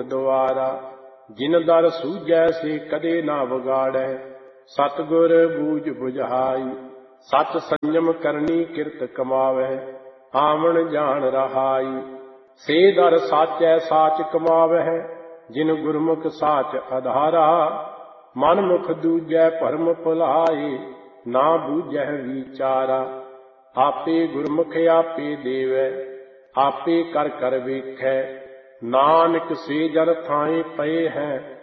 ਦੁਆਰਾ। ਜਿਨ ਦਰ ਸੂਝੈ ਸੇ ਕਦੇ ਨਾ ਵਿਗਾੜੈ, ਸਤਿਗੁਰ ਬੂਝ ਬੁਝਾਈ। ਸਚ ਸੰਜਮ ਕਰਨੀ ਕਿਰਤ ਕਮਾਵੈ, ਆਵਣ ਜਾਣ ਰਹਾਈ। ਸੇ ਦਰ ਸਾਚੈ ਸਾਚ ਕਮਾਵੈ, ਜਿਨ ਗੁਰਮੁਖ ਸਾਚ ਆਧਾਰਾ। ਮਨ ਮੁਖ ਦੂਜੈ ਭਰਮ ਭੁਲਾਏ, ਨਾ ਬੂਝੈ ਵਿਚਾਰਾ। ਆਪੇ ਗੁਰਮੁਖ ਆਪੇ ਦੇਵੈ, ਆਪੇ ਕਰ ਕਰ ਵੇਖੈ। ਨਾਨਕ ਸੇ ਜਨ ਥਾਏ ਪਏ ਹੈ,